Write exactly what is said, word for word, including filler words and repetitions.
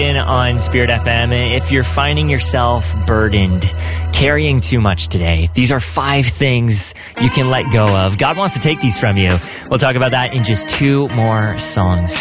In on Spirit F M, if you're finding yourself burdened, carrying too much today, these are five things you can let go of. God wants to take these from you. We'll talk about that in just two more songs.